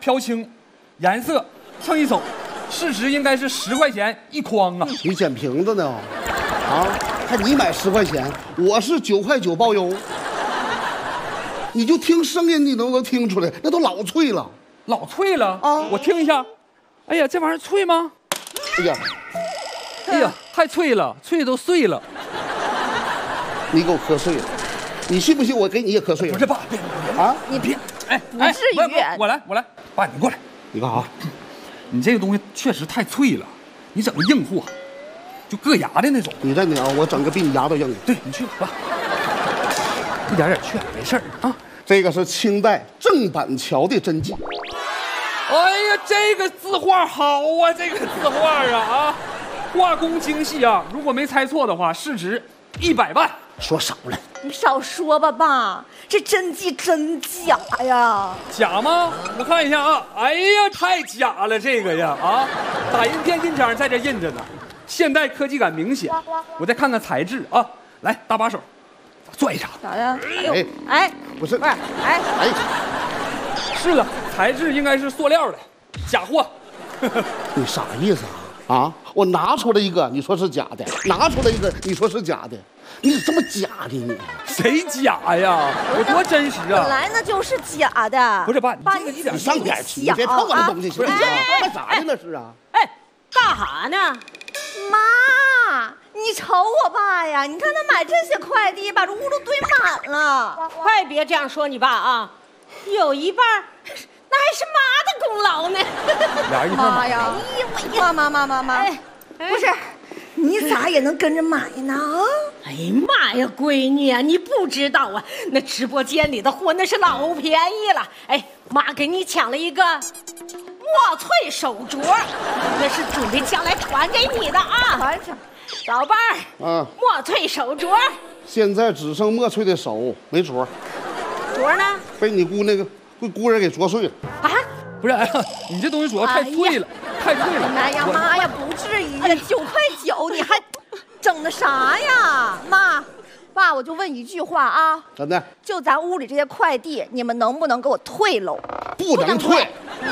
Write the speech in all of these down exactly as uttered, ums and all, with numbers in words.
飘轻，颜色称一手，市值应该是十块钱一筐啊。 你捡瓶子呢？啊，还你买十块钱，我是九块九包邮。你就听声音，你能能听出来，那都老脆了， 老脆了啊！ 我听一下。哎呀，这玩意儿脆吗？ 哎呀， 哎呀，太脆了，脆都碎了。 你给我磕碎了，你信不信我给你也磕碎了？ 不是爸，别啊！ 你别，哎， 不至于。 我来，我来，爸，你过来。 你干啥？ 你这个东西确实太脆了，你整个硬货，就硌牙的那种。 你再挠，我整个比你牙都硬。 对，你去吧，爸，一点点去，没事儿啊。 这个是清代郑板桥的真迹。 哎呀，这个字画好啊，这个字画啊啊，画工精细啊。如果没猜错的话，市值一百万。 说少了， 你少说吧，爸，这真迹真假呀？ 假吗？我看一下啊。哎呀，太假了，这个呀啊，打印电信章在这印着呢，现代科技感明显。我再看看材质啊，来搭把手，拽一下。 咋的？ 哎哎， 不是， 不是，哎哎， 是的，材质应该是塑料的，假货。 你啥意思啊？啊，我拿出来一个，你说是假的；拿出来一个，你说是假的。你怎么这么假的你？ 谁假呀？我多真实本啊！ 来那就是假的。 不是爸， 爸， 你这个一点你上边去，你别碰我的东西，行不行？干啥呢那是啊？ 哎，干啥呢？ 妈，你瞅我爸呀！你看他买这些快递，把这屋都堆满了。 快别这样说你爸啊，有一半那还是妈的功劳呢。 俩人一块买。 妈呀！妈妈妈妈妈， 哎， 不是，你咋也能跟着买呢？啊！ 哎呀妈呀，闺女啊，你不知道啊，那直播间里的货那是老便宜了。哎，妈给你抢了一个墨翠手镯，那是准备将来传给你的啊。 传上， 老伴儿， 啊， 墨翠手镯， 现在只剩墨翠的手没镯， 镯呢？ 被你姑那个被姑人给啄碎了。 啊， 不是，哎呀，你这东西主要太脆了，太脆了。 哎呀我妈呀，不至于呀，九块九你还整的啥呀？妈，爸，我就问一句话啊， 怎的？ 就咱屋里这些快递，你们能不能给我退喽？ 不能退。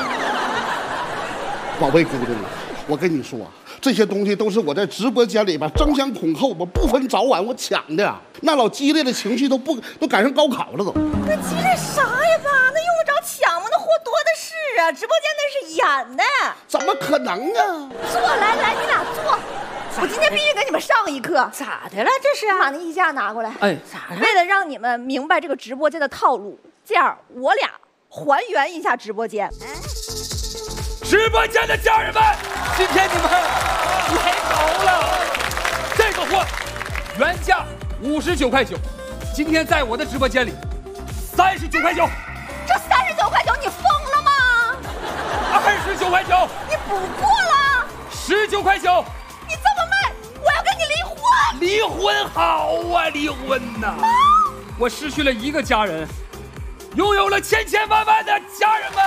宝贝姑娘，我跟你说，这些东西都是我在直播间里边争先恐后，我不分早晚我抢的，那老激烈的情绪都不都赶上高考了都。 那激烈啥呀，爸？那用得着抢吗？那货多的是啊，直播间那是演的。 怎么可能啊？ 坐，来来，你俩坐。我今天必须给你们上一课。 咋的了这是？ 把那衣架拿过来。 哎， 咋了？ 为了让你们明白这个直播间的套路，这样我俩还原一下直播间。 直播间的家人们，今天你们来早了。这个货原价五十九块九，今天在我的直播间里三十九块九。 这三十九块九，你疯了吗？ 二十九块九， 你补过了？ 十九块九， 你这么卖，我要跟你离婚！ 离婚好啊，离婚呐！我失去了一个家人，拥有了千千万万的家人们。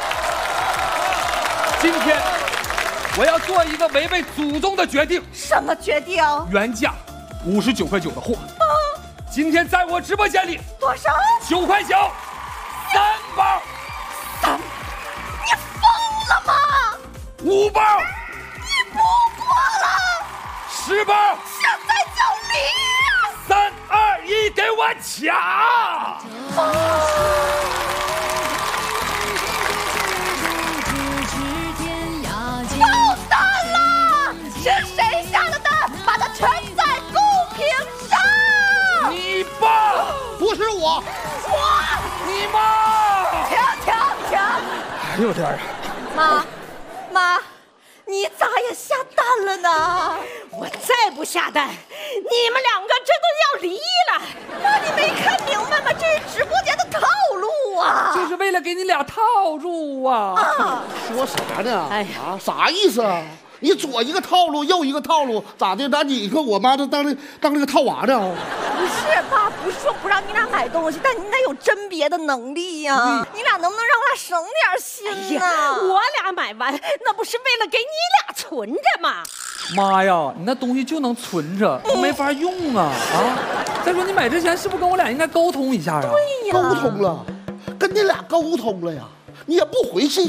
今天我要做一个违背祖宗的决定。 什么决定？ 原价五十九块九的货，啊、今天在我直播间里多少？ 九块九，三包。 三？你疯了吗？ 五包。 你不过了。 十包。 现在就离呀！ 三二一，给我抢！ 爆单了！是谁下的单？把它全在公屏上！ 你爸！ 不是我， 我！ 你妈！ 停停停！ 哎呦我天啊！ 妈，妈，你咋也下单了呢？ 我再不下单，你们两个这都要离了。 妈，你没看明白吗？这是直播间的套路啊！ 就是为了给你俩套住啊！ 啊， 说啥呢？ 哎呀啊，啥意思啊？你左一个套路，右一个套路，咋的？拿你跟我妈这当那当那个套娃呢？ 不是，爸，不是说不让你俩买东西，但你得有甄别的能力呀、啊。你俩能不能让我俩省点心呢、 哎？我俩买完，那不是为了给你俩存着吗？ 妈呀，你那东西就能存着，都没法用啊啊！再说你买之前是不是跟我俩应该沟通一下啊？ 对呀， 沟通了，跟你俩沟通了呀，你也不回信。